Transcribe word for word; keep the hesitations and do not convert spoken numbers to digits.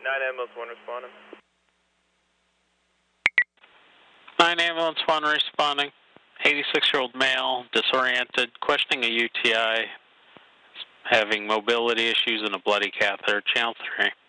nine ambulance one responding. nine ambulance one responding. eighty-six-year-old male, disoriented, questioning a U T I, having mobility issues and a bloody catheter. Channel three.